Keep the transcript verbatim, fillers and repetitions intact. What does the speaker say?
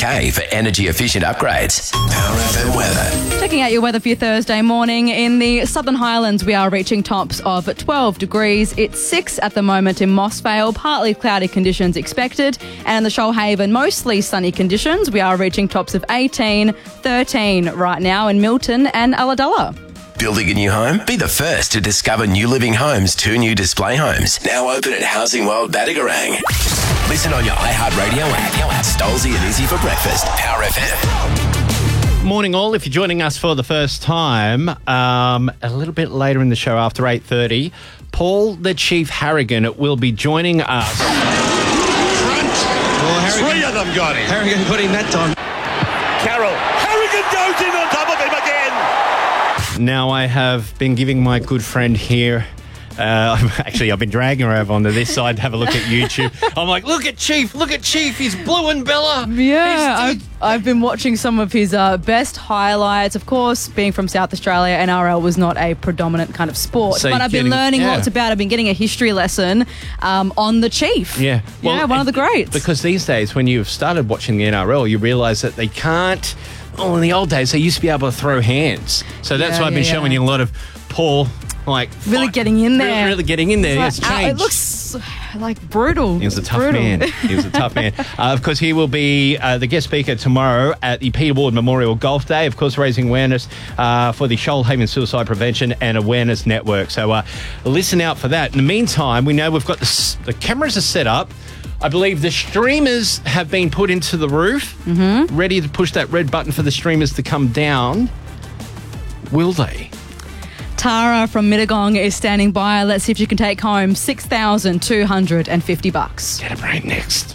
K for energy efficient upgrades. Power F M weather. Checking out your weather for your Thursday morning. In the Southern Highlands, we are reaching tops of twelve degrees. It's six at the moment in Moss Vale. Partly cloudy conditions expected. And in the Shoalhaven, mostly sunny conditions. We are reaching tops of eighteen, thirteen right now in Milton and Ulladulla. Building a new home? Be the first to discover New Living Homes' two new display homes. Now open at Housing World Badagarang. Listen on your iHeartRadio app. Stolzy and Izzy for breakfast. Power F M. Morning all. If you're joining us for the first time, um, a little bit later in the show after eight thirty, Paul the Chief Harrigan will be joining us. Well, Harrigan, Three of them got him. Harrigan putting that on. Carroll. Harrigan goes in on top of him again. Now, I have been giving my good friend here, uh, actually, I've been dragging her over onto this side to have a look at YouTube. I'm like, look at Chief, look at Chief, he's blue and Bella. Yeah, I've, I've been watching some of his uh, best highlights. Of course, being from South Australia, N R L was not a predominant kind of sport. So but I've getting, been learning yeah. lots about it. I've been getting a history lesson um, on the Chief. Yeah. Well, yeah, one of the greats. Because these days, when you've started watching the N R L, you realise that they can't... Oh, in the old days, they used to be able to throw hands. So that's Yeah, why I've been yeah, showing yeah. you a lot of Paul, like... Really fight- getting in there. Really, really getting in there. It's It's like, uh, changed. it looks like brutal. He was a It's tough brutal. man. He was a tough man. Uh, of course, he will be uh, the guest speaker tomorrow at the Peter Ward Memorial Golf Day, of course, raising awareness uh, for the Shoalhaven Suicide Prevention and Awareness Network. So uh, listen out for that. In the meantime, we know we've got the, s- the cameras are set up. I believe the streamers have been put into the roof, mm-hmm. ready to push that red button for the streamers to come down. Will they? Tara from Mittagong is standing by. Let's see if she can take home six thousand two hundred fifty bucks. Get it right next.